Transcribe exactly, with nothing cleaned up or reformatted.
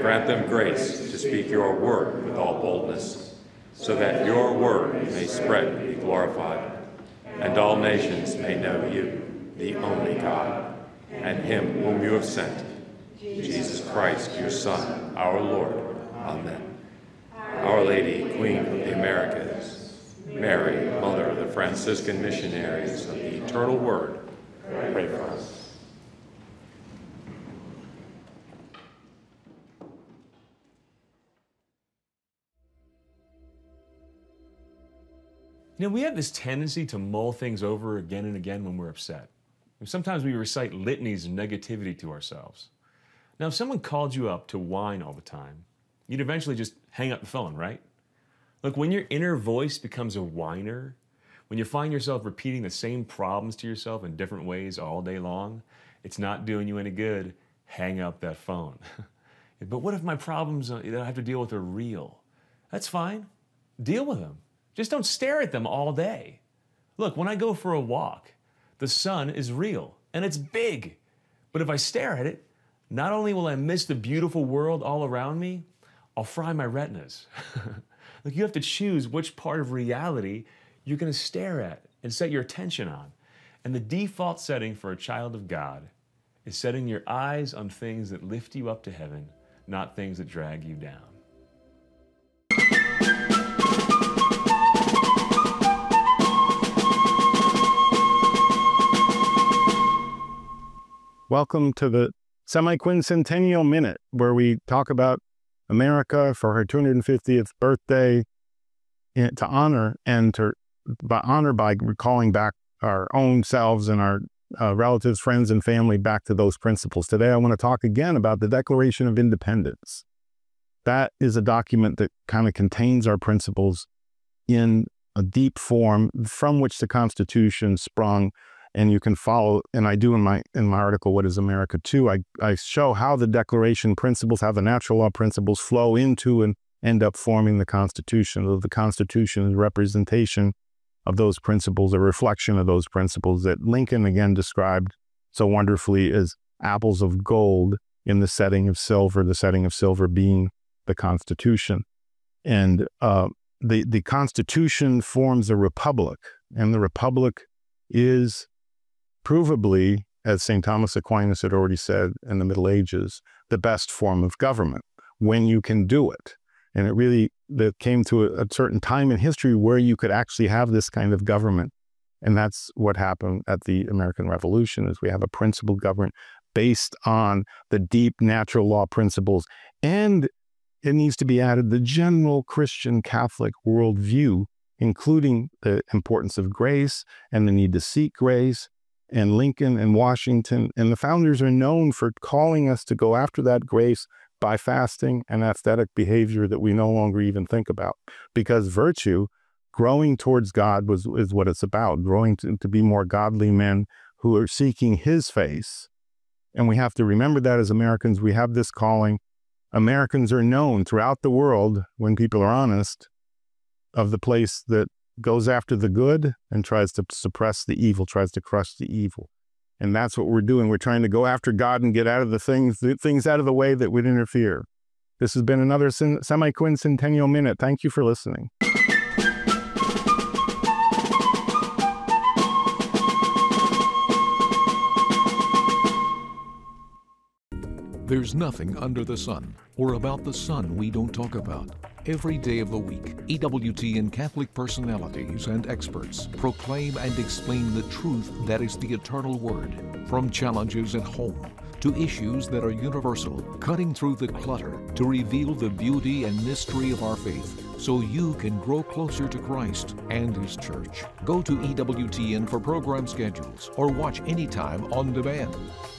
grant them grace to speak your word with all boldness, so that your word may spread and be glorified, and all nations may know you, the only God, and him whom you have sent, Jesus Christ, your Son, our Lord. Amen. Our Lady, Queen of the Americas, Mary, Mother of the Franciscan missionaries of the Eternal Word, pray for us. You know, we have this tendency to mull things over again and again when we're upset. Sometimes we recite litanies of negativity to ourselves. Now, if someone called you up to whine all the time, you'd eventually just hang up the phone, right? Look, when your inner voice becomes a whiner, when you find yourself repeating the same problems to yourself in different ways all day long, it's not doing you any good. Hang up that phone. But what if my problems that I have to deal with are real? That's fine. Deal with them. Just don't stare at them all day. Look, when I go for a walk, the sun is real and it's big. But if I stare at it, not only will I miss the beautiful world all around me, I'll fry my retinas. Look, you have to choose which part of reality you're going to stare at and set your attention on. And the default setting for a child of God is setting your eyes on things that lift you up to heaven, not things that drag you down. Welcome to the Semi-Quincentennial Minute, where we talk about America for her two hundred fiftieth birthday to honor and to by honor by recalling back our own selves and our uh, relatives, friends, and family back to those principles. Today, I want to talk again about the Declaration of Independence. That is a document that kind of contains our principles in a deep form from which the Constitution sprung. And you can follow, and I do in my in my article, What is America To? I, I show how the Declaration principles, how the natural law principles flow into and end up forming the Constitution. So the Constitution is a representation of those principles, a reflection of those principles that Lincoln again described so wonderfully as apples of gold in the setting of silver, the setting of silver being the Constitution. And uh, the, the Constitution forms a republic, and the republic is provably, as Saint Thomas Aquinas had already said in the Middle Ages, the best form of government when you can do it. And it really that came to a, a certain time in history where you could actually have this kind of government. And that's what happened at the American Revolution, is we have a principled government based on the deep natural law principles. And it needs to be added the general Christian Catholic worldview, including the importance of grace and the need to seek grace. And Lincoln and Washington and the founders are known for calling us to go after that grace by fasting and aesthetic behavior that we no longer even think about. Because virtue, growing towards God, was is what it's about, growing to, to be more godly men who are seeking his face. And we have to remember that as Americans, we have this calling. Americans are known throughout the world, when people are honest, of the place that goes after the good and tries to suppress the evil, tries to crush the evil. And that's what we're doing. We're trying to go after God and get out of the things, the things out of the way that would interfere. This has been another Semi-Quincentennial Minute. Thank you for listening. There's nothing under the sun or about the sun we don't talk about. Every day of the week, E W T N Catholic personalities and experts proclaim and explain the truth that is the eternal word, from challenges at home to issues that are universal, cutting through the clutter to reveal the beauty and mystery of our faith, so you can grow closer to Christ and His Church. Go to E W T N for program schedules or watch anytime on demand.